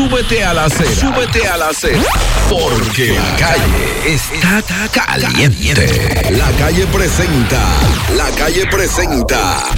Súbete a la acera. Súbete a la acera. Porque la calle está caliente. La calle presenta. La calle presenta